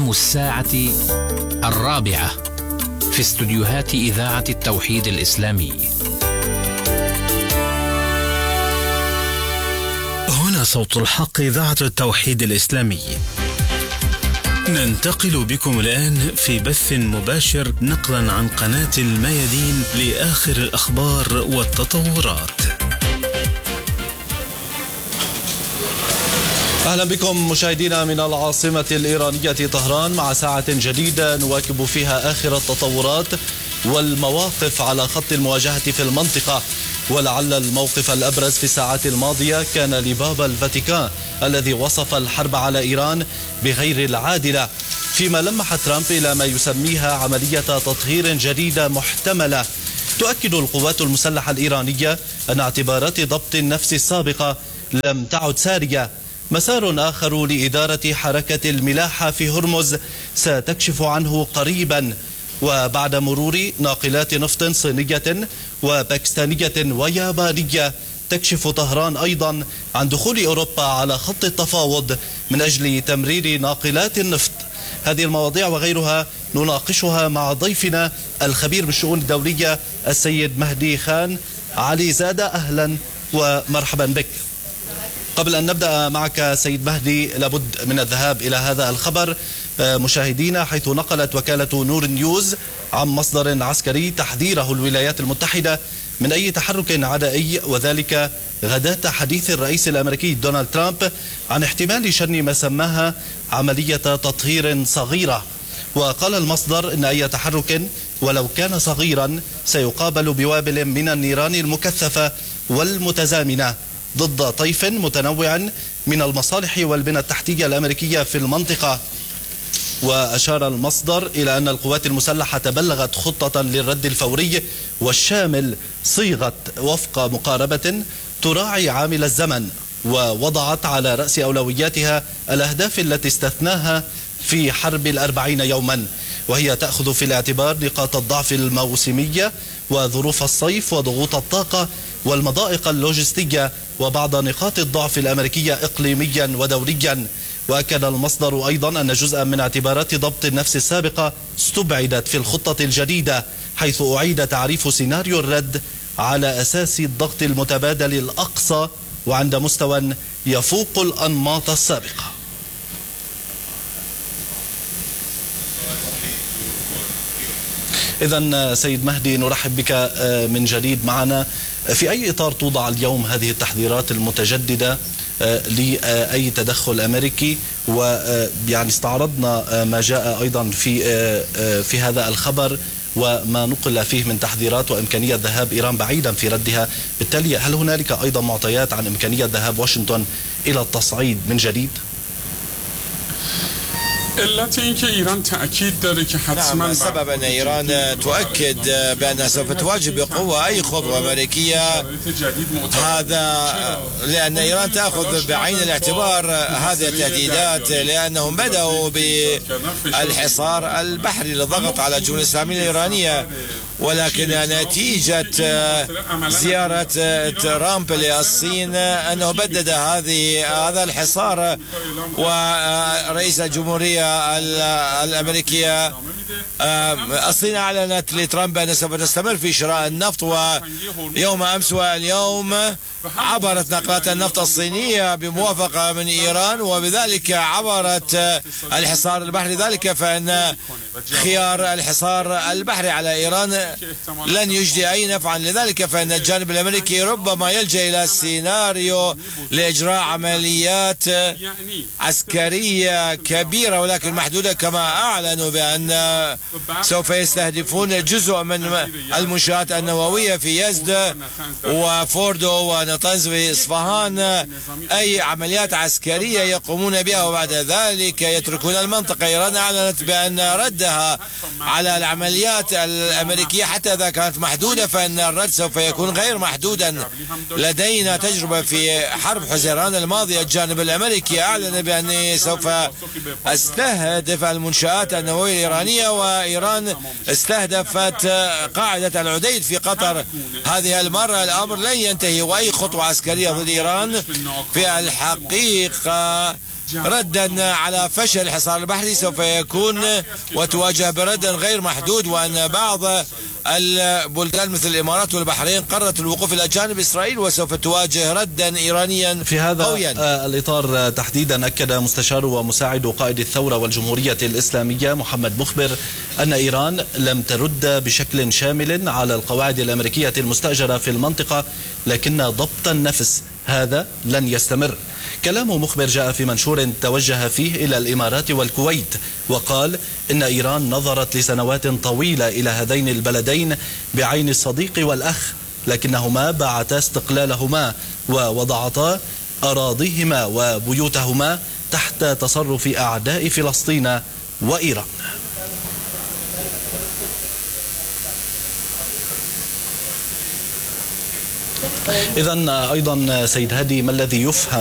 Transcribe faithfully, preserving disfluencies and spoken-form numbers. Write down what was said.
تمام الساعة الرابعة في استوديوهات إذاعة التوحيد الإسلامي. هنا صوت الحق، إذاعة التوحيد الإسلامي. ننتقل بكم الآن في بث مباشر نقلا عن قناة الميادين لآخر الأخبار والتطورات. أهلا بكم مشاهدينا من العاصمة الإيرانية طهران مع ساعة جديدة نواكب فيها آخر التطورات والمواقف على خط المواجهة في المنطقة. ولعل الموقف الأبرز في الساعات الماضية كان لبابا الفاتيكان الذي وصف الحرب على إيران بغير العادلة، فيما لمح ترامب إلى ما يسميها عملية تطهير جديدة محتملة. تؤكد القوات المسلحة الإيرانية أن اعتبارات ضبط النفس السابقة لم تعد سارية. مسار آخر لإدارة حركة الملاحة في هرمز ستكشف عنه قريبا، وبعد مرور ناقلات نفط صينية وباكستانية ويابانية تكشف طهران أيضا عن دخول أوروبا على خط التفاوض من أجل تمرير ناقلات النفط. هذه المواضيع وغيرها نناقشها مع ضيفنا الخبير بالشؤون الدولية السيد مهدي خان علي زادة. أهلا ومرحبا بك. قبل أن نبدأ معك سيد مهدي لابد من الذهاب إلى هذا الخبر مشاهدينا، حيث نقلت وكالة نور نيوز عن مصدر عسكري تحذيره الولايات المتحدة من أي تحرك عدائي، وذلك غداة حديث الرئيس الأمريكي دونالد ترامب عن احتمال شن ما سماها عملية تطهير صغيرة. وقال المصدر إن أي تحرك ولو كان صغيرا سيقابل بوابل من النيران المكثفة والمتزامنة ضد طيف متنوع من المصالح والبنى التحتية الأمريكية في المنطقة. وأشار المصدر إلى أن القوات المسلحة تبلغت خطة للرد الفوري والشامل صيغت وفق مقاربة تراعي عامل الزمن، ووضعت على رأس أولوياتها الأهداف التي استثناها في حرب الأربعين يوما، وهي تأخذ في الاعتبار نقاط الضعف الموسمية وظروف الصيف وضغوط الطاقة والمضائق اللوجستية وبعض نقاط الضعف الأمريكية إقليميا ودوليا. وأكد المصدر أيضا أن جزءا من اعتبارات ضبط النفس السابقة استبعدت في الخطة الجديدة، حيث أعيد تعريف سيناريو الرد على أساس الضغط المتبادل الأقصى وعند مستوى يفوق الأنماط السابقة. إذن سيد مهدي نرحب بك من جديد معنا. في أي إطار توضع اليوم هذه التحذيرات المتجددة لأي تدخل أمريكي؟ ويعني استعرضنا ما جاء أيضا في في هذا الخبر وما نقل فيه من تحذيرات وإمكانية ذهاب إيران بعيدا في ردها. بالتالي هل هنالك أيضا معطيات عن إمكانية ذهاب واشنطن إلى التصعيد من جديد؟ نعم، السبب أن إيران تؤكد بأنها سوف تواجه بقوة أي خطوة أمريكية، هذا لأن إيران تأخذ بعين الاعتبار هذه التهديدات، لأنهم بدأوا بالحصار البحري للضغط على الجمهورية الإسلامية الإيرانية، ولكن نتيجة زيارة ترامب للصين أنه بدد هذه هذا الحصار، ورئيس الجمهورية الأمريكية الصين أعلنت لترامب أنها سوف تستمر في شراء النفط، ويوم أمس واليوم عبرت نقلات النفط الصينية بموافقة من إيران، وبذلك عبرت الحصار البحري. ذلك فإن خيار الحصار البحري على إيران لن يجدي أي نفعا، لذلك فإن الجانب الأمريكي ربما يلجأ إلى سيناريو لإجراء عمليات عسكرية كبيرة ولكن محدودة، كما أعلنوا بأن سوف يستهدفون جزء من المنشآت النووية في يزد وفوردو ونطنز في إصفهان، أي عمليات عسكرية يقومون بها وبعد ذلك يتركون المنطقة. إيران أعلنت بأن ردها على العمليات الأمريكية حتى إذا كانت محدودة فإن الرد سوف يكون غير محدودا. لدينا تجربة في حرب حزيران الماضية، الجانب الأمريكي أعلن بأنه سوف استهدف المنشآت النووية الإيرانية، وإيران استهدفت قاعدة العديد في قطر. هذه المرة الأمر لن ينتهي، وأي خطوة عسكرية ضد إيران في الحقيقة ردا على فشل الحصار البحري سوف يكون وتواجه برد غير محدود، وأن بعض البلدان مثل الإمارات والبحرين قررت الوقوف إلى جانب إسرائيل وسوف تواجه ردا إيرانيا في هذا قويا. الإطار تحديدا أكد مستشار ومساعد قائد الثورة والجمهورية الإسلامية محمد مخبر أن إيران لم ترد بشكل شامل على القواعد الأمريكية المستأجرة في المنطقة، لكن ضبط النفس هذا لن يستمر. كلام مخبر جاء في منشور توجه فيه إلى الإمارات والكويت، وقال إن إيران نظرت لسنوات طويلة إلى هذين البلدين بعين الصديق والأخ، لكنهما باعتا استقلالهما ووضعتا أراضيهما وبيوتهما تحت تصرف أعداء فلسطين وإيران. إذن أيضا سيد هادي، ما الذي يفهم